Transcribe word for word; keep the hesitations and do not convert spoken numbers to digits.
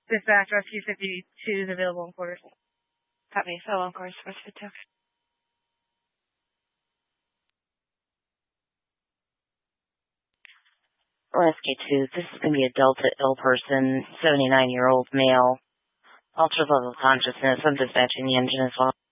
Dispatch Rescue fifty-two is available in quarters. Copy. Available in quarters. Rescue fifty-two. Rescue two, this is going to be a Delta ill person, seventy-nine-year-old male. Altered level of consciousness. I'm dispatching the engine as well.